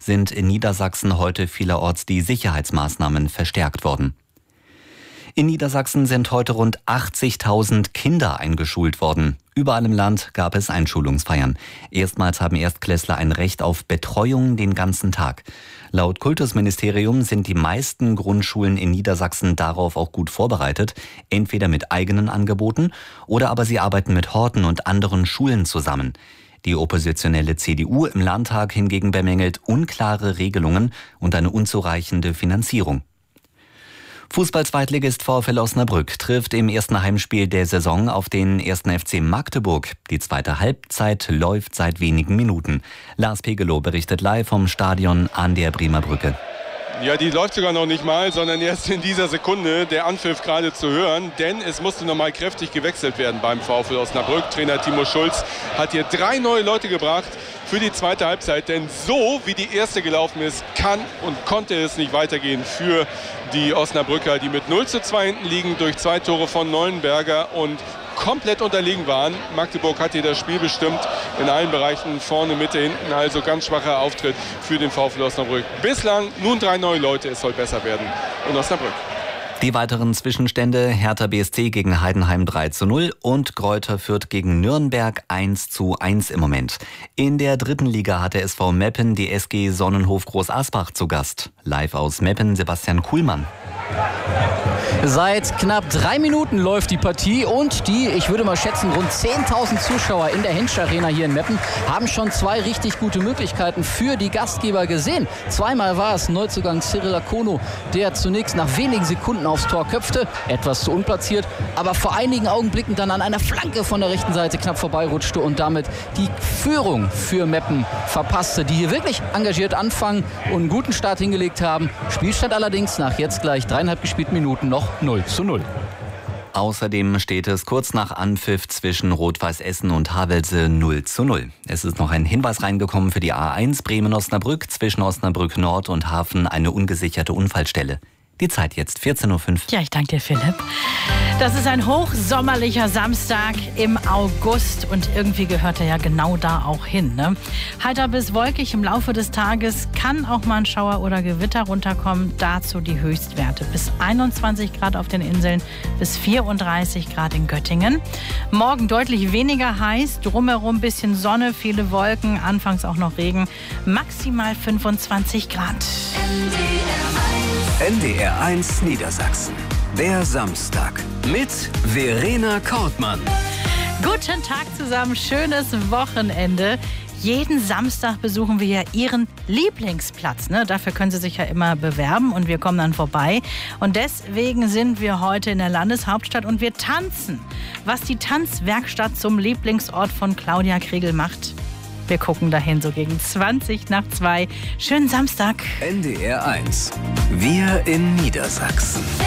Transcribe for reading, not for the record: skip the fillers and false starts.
sind in Niedersachsen heute vielerorts die Sicherheitsmaßnahmen verstärkt worden. In Niedersachsen sind heute rund 80.000 Kinder eingeschult worden. Überall im Land gab es Einschulungsfeiern. Erstmals haben Erstklässler ein Recht auf Betreuung den ganzen Tag. Laut Kultusministerium sind die meisten Grundschulen in Niedersachsen darauf auch gut vorbereitet, entweder mit eigenen Angeboten oder aber sie arbeiten mit Horten und anderen Schulen zusammen. Die oppositionelle CDU im Landtag hingegen bemängelt unklare Regelungen und eine unzureichende Finanzierung. Fußball-Zweitligist VfL Osnabrück trifft im ersten Heimspiel der Saison auf den 1. FC Magdeburg. Die zweite Halbzeit läuft seit wenigen Minuten. Lars Pegelow berichtet live vom Stadion an der Bremer Brücke. Ja, die läuft sogar noch nicht mal, sondern erst in dieser Sekunde der Anpfiff gerade zu hören. Denn es musste noch mal kräftig gewechselt werden beim VfL Osnabrück. Trainer Timo Schulz hat hier 3 neue Leute gebracht für die zweite Halbzeit. Denn so wie die erste gelaufen ist, kann und konnte es nicht weitergehen für die Osnabrücker, die mit 0:2 hinten liegen durch 2 Tore von Neuenberger und komplett unterlegen waren. Magdeburg hat hier das Spiel bestimmt in allen Bereichen, vorne, Mitte, hinten. Also ganz schwacher Auftritt für den VfL Osnabrück. Bislang nun 3 neue Leute, es soll besser werden in Osnabrück. Die weiteren Zwischenstände: Hertha BSC gegen Heidenheim 3:0 und Greuther Fürth gegen Nürnberg 1:1 im Moment. In der 3. Liga hat der SV Meppen die SG Sonnenhof Groß Asbach zu Gast. Live aus Meppen, Sebastian Kuhlmann. Seit knapp 3 Minuten läuft die Partie und die, ich würde mal schätzen, rund 10.000 Zuschauer in der Hensch Arena hier in Meppen haben schon 2 richtig gute Möglichkeiten für die Gastgeber gesehen. Zweimal war es Neuzugang Cyril Akono, der zunächst nach wenigen Sekunden aufs Tor köpfte, etwas zu unplatziert, aber vor einigen Augenblicken dann an einer Flanke von der rechten Seite knapp vorbeirutschte und damit die Führung für Meppen verpasste, die hier wirklich engagiert anfangen und einen guten Start hingelegt haben. Spielstand allerdings nach jetzt gleich 3,5 gespielten Minuten noch 0:0. Außerdem steht es kurz nach Anpfiff zwischen Rot-Weiß Essen und Havelse 0:0. Es ist noch ein Hinweis reingekommen für die A1 Bremen-Osnabrück, zwischen Osnabrück Nord und Hafen eine ungesicherte Unfallstelle. Die Zeit jetzt 14:05 Uhr. Ja, ich danke dir, Philipp. Das ist ein hochsommerlicher Samstag im August und irgendwie gehört er ja genau da auch hin, ne? Heiter bis wolkig im Laufe des Tages, kann auch mal ein Schauer oder Gewitter runterkommen. Dazu die Höchstwerte bis 21 Grad auf den Inseln, bis 34 Grad in Göttingen. Morgen deutlich weniger heiß, drumherum ein bisschen Sonne, viele Wolken, anfangs auch noch Regen, maximal 25 Grad. NDR 1 Niedersachsen. Der Samstag mit Verena Kortmann. Guten Tag zusammen, schönes Wochenende. Jeden Samstag besuchen wir ja Ihren Lieblingsplatz, ne? Dafür können Sie sich ja immer bewerben und wir kommen dann vorbei. Und deswegen sind wir heute in der Landeshauptstadt und wir tanzen. Was die Tanzwerkstatt zum Lieblingsort von Claudia Kriegel macht. Wir gucken dahin so gegen 2:20. Schönen Samstag. NDR 1. Wir in Niedersachsen.